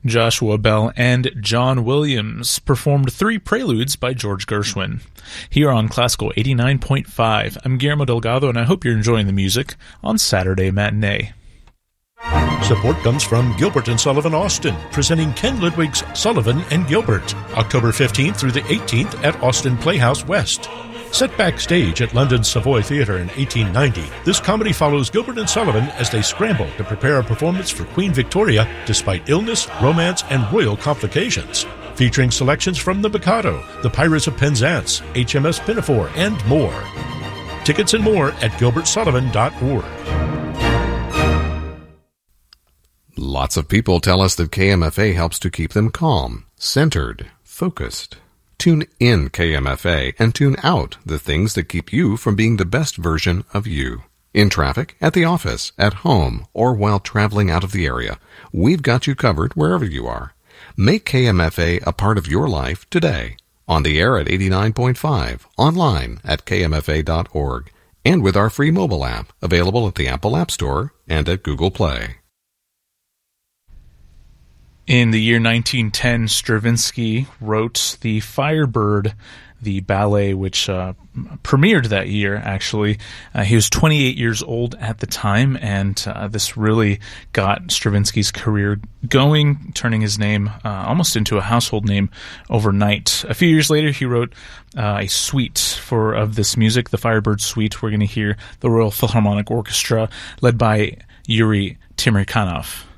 Joshua Bell and John Williams performed 3 preludes by George Gershwin. Here on Classical 89.5, I'm Guillermo Delgado, and I hope you're enjoying the music on Saturday Matinee. Support comes from Gilbert & Sullivan Austin, presenting Ken Ludwig's Sullivan & Gilbert, October 15th through the 18th at Austin Playhouse West. Set backstage at London's Savoy Theatre in 1890, this comedy follows Gilbert & Sullivan as they scramble to prepare a performance for Queen Victoria despite illness, romance, and royal complications. Featuring selections from The Mikado, The Pirates of Penzance, HMS Pinafore, and more. Tickets and more at gilbertsullivan.org. Lots of people tell us that KMFA helps to keep them calm, centered, focused. Tune in KMFA and tune out the things that keep you from being the best version of you. In traffic, at the office, at home, or while traveling out of the area, we've got you covered wherever you are. Make KMFA a part of your life today. On the air at 89.5, online at kmfa.org, and with our free mobile app available at the Apple App Store and at Google Play. In the year 1910, Stravinsky wrote the Firebird, the ballet which premiered that year, actually. He was 28 years old at the time, and this really got Stravinsky's career going, turning his name almost into a household name overnight. A few years later, he wrote a suite of this music, the Firebird Suite. We're going to hear the Royal Philharmonic Orchestra, led by Yuri Timirkanov.